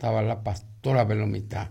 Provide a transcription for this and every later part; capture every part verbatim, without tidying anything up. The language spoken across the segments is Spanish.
estaba la pastora Belomita.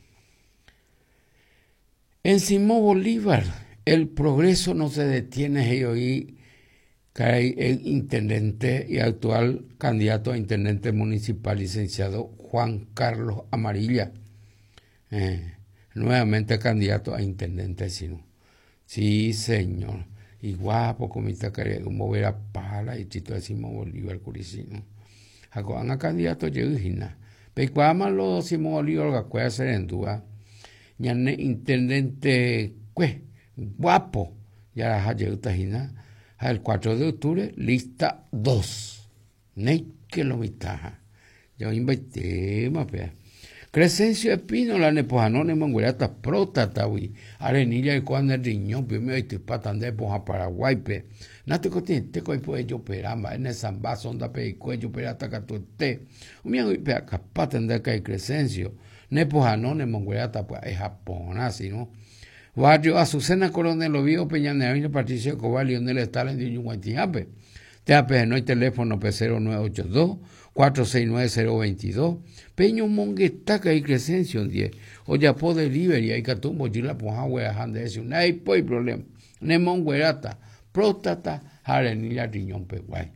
En Simón Bolívar, el progreso no se detiene, y hoy cae el intendente y actual candidato a intendente municipal, licenciado Juan Carlos Amarilla, eh, nuevamente candidato a intendente, sino. Sí, señor. Y guapo, comita quería mover a pala y chito de Simón Bolívar, curicino. Jacoban a candidato lleguina. Pecuama lo Simón Bolívar, gacuea serendúa. Ñane intendente, cue, guapo. Ya la hayeuta jina. El cuatro de octubre, lista dos. Ney que lo mitaja. Yo invité, mapea. Crescencio Espino, la nepojanone monguerata prótata, wi. Arenilla y cuando el riñón, pues me oíste patande poja Paraguay, pe. Nate cotiente coi pues yo peramba, en el samba sonda pe y cuello perata catuete. Un mien y pe acapatande que hay Crescencio. Nepojanone monguerata, pues es Japón, así, ¿no? Barrio Azucena Coronel Oviedo Peñanera, Patricio Cobal, Lionel Stalin de Yuguantiape. T A P no hay teléfono P cero nueve ocho dos, cuatro seis nueve cero dos dos. Peño Monguetaca y Crescencio diez. Oya po delivery, hay que tumbo chila poja hueajan de ese. No hay pues problema. Ne monguerata, próstata, jarenilla riñón peguay.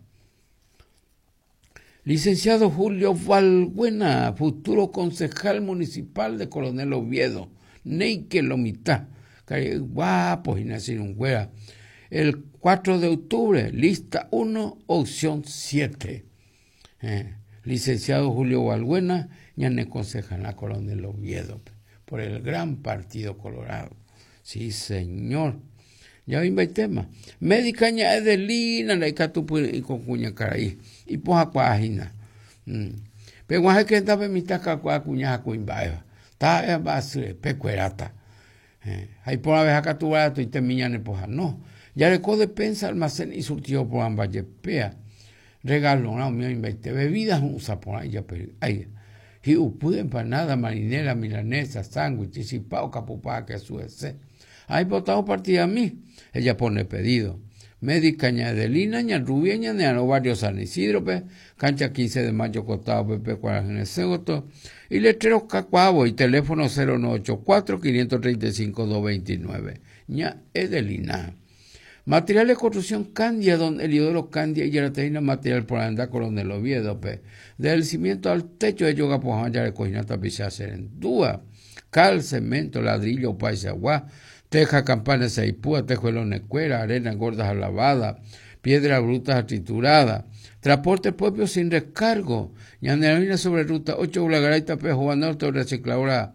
Licenciado Julio Valbuena, futuro concejal municipal de Coronel Oviedo. Ney que lo mitad. Guapo, y nací un güera. El cuatro de octubre, lista uno, opción siete. Eh, licenciado Julio Valbuena, ya ne concejal la Coronel Oviedo, por el gran Partido Colorado. Sí, señor. Ya vi el tema. Médica ña Edelina, la icatupu y con cuña caraí. Y poja cuajina. Pero guaje que estaba mi taca cuá cuña cuimbaeva. Ta es basure, pecuerata. Ahí por la vez acá tu barato y te miñan poja. No. Ya le code pensa almacén y surtió por ambas yepea. Regalo, no, me inventé. Bebidas usa por ahí ya, pero ahí. Y pude empanada, marinera, milanesa, sándwich, chipao, capupá, que su ese. Ahí botado partida a mí. Ella pone pedido. Médica ña Edelina, ña Rubia, ña Neano Barrio San Isidro, pe, cancha quince de mayo, costado, Pepe, Cuarajene, Segoto, y letreros Cacuabo, y teléfono cero nueve ocho cuatro, cinco tres cinco, dos dos nueve. ña Edelina. Material de construcción Candia, don Eliodoro Candia y Yarateina, material por andar Coronel Oviedo, pe. Del cimiento al techo de yoga, pues ya le cogina tapizar serendúa. Cal, cemento, ladrillo, paisaguá. Teja, campana, seipúa, tejuelones, cuera, arena, gordas lavadas, piedras brutas trituradas, transporte propio sin recargo, ñanerina sobre ruta ocho, Ulagaraita, Pejo, Juan Norte, recicladora,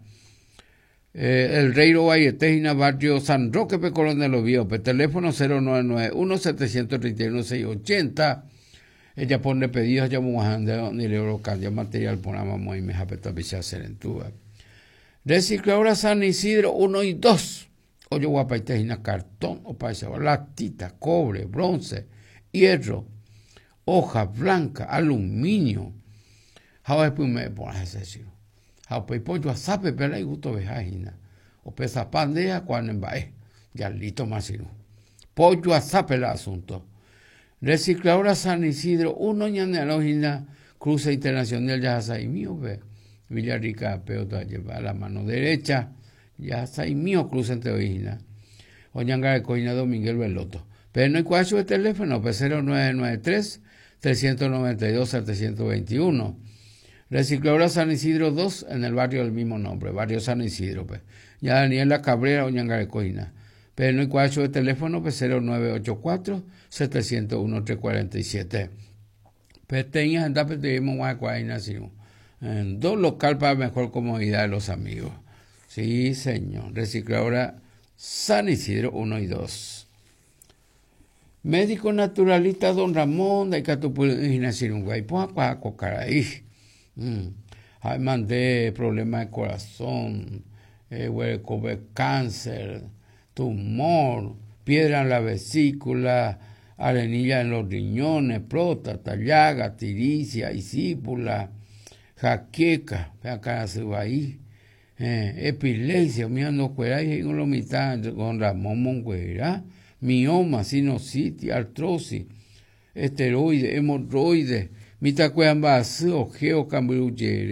eh, El Reiro, Valle, Tejina, Barrio San Roque, Pe, Coronel Oviedo, Pe, teléfono cero nueve nueve uno, siete tres uno, seis ocho cero. Ella pone pedidos, ya mojando, ni le cambia material, ponamos muy mejor, Pe, tapiza serentúa. Recicladora San Isidro uno y dos. Oye, guapa, y tejina cartón o paisa, latita, cobre, bronce, hierro, hoja blanca, aluminio. How después me pones ese sitio. How pues pollo a sape, pero hay gusto vejajina. O pesa pandea cuando en bae. Ya listo más sino. Pollo a sape el asunto. Recicladora San Isidro, uno ñanerojina, cruce internacional ya y mío, ve. Villarrica, peota lleva la mano derecha. Ya está ahí mío cruce entre origina. Oñanga de Coina Miguel Veloto. Pero no hay cuatro de teléfono, pues cero nueve nueve tres, tres nueve dos, siete dos uno. Recicladora San Isidro dos en el barrio del mismo nombre, barrio San Isidro. Pues. Ya Daniela Cabrera, Oñanga de Coina. Pero no hay cuatro de teléfono, pues cero nueve ocho cuatro, siete cero uno, tres cuatro siete. Pues tenías en Dape de Moacuaina, en dos local para mejor comodidad de los amigos. Sí, señor. Recicladora San Isidro uno y dos. Médico naturalista Don Ramón de Catupulinacinungay. Pues acá cocaraí. Hay mandé problemas de corazón, eh, cáncer, tumor, piedra en la vesícula, arenilla en los riñones, próstata, llaga, tiricia, isípula, jaqueca. Acá se va ahí. Eh, epilepsia, miando cuera y en la mitad con Ramón Monguera, mioma, sinusitis, artrosis, esteroides, hemorroides, mitad cuean vacío, geo, cambruyere.